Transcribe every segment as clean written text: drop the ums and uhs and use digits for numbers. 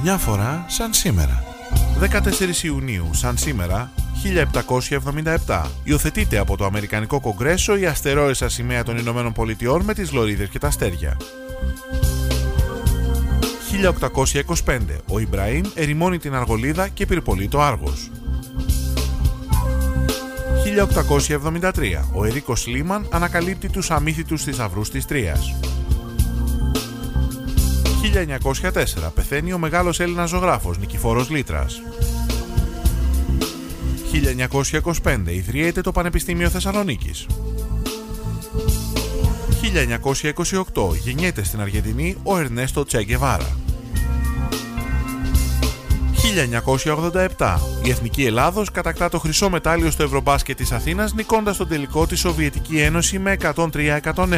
Μια φορά σαν σήμερα. 14 Ιουνίου σαν σήμερα 1777 υιοθετείται από το Αμερικανικό Κογκρέσο η αστερόησα σημαία των Ηνωμένων Πολιτειών με τις λωρίδες και τα αστέρια. 1825 ο Ιμπραήμ ερημώνει την Αργολίδα και πυρπολεί το Άργος. 1873 ο Ερίκος Λίμαν ανακαλύπτει τους αμύθιτους θησαυρούς της Τρίας. 1904 πεθαίνει ο μεγάλος Έλληνας ζωγράφος Νικηφόρος Λίτρας. 1925 ιδρύεται το Πανεπιστήμιο Θεσσαλονίκης. 1928 γεννιέται στην Αργεντινή ο Ερνέστο Τσε Γκεβάρα. 1987 η Εθνική Ελλάδος κατακτά το χρυσό μετάλλιο στο Ευρωμπάσκετ της Αθήνας νικώντας τον τελικό τη Σοβιετική Ένωση με 103-101.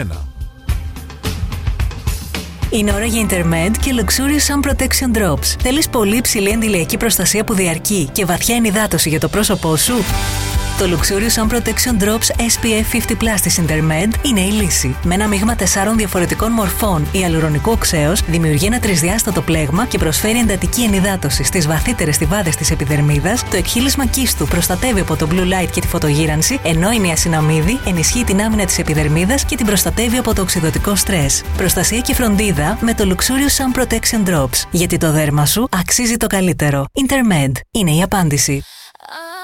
Είναι ώρα για Intermed και Luxurious Sun Protection Drops. Θέλεις πολύ υψηλή αντιλιακή προστασία που διαρκεί και βαθιά ενυδάτωση για το πρόσωπό σου? Το Luxurious Sun Protection Drops SPF 50+ της Intermed είναι η λύση. Με ένα μείγμα 4 διαφορετικών μορφών ιαλουρονικού οξέως δημιουργεί ένα τρισδιάστατο πλέγμα και προσφέρει εντατική ενυδάτωση στις βαθύτερες στιβάδες της επιδερμίδας. Το εκχύλισμα κίστου προστατεύει από το blue light και τη φωτογύρανση, ενώ η νιασιναμίδη ενισχύει την άμυνα της επιδερμίδας και την προστατεύει από το οξυδωτικό στρες. Προστασία και φροντίδα με το Luxurious Sun Protection Drops. Γιατί το δέρμα σου αξίζει το καλύτερο. Intermed είναι η απάντηση.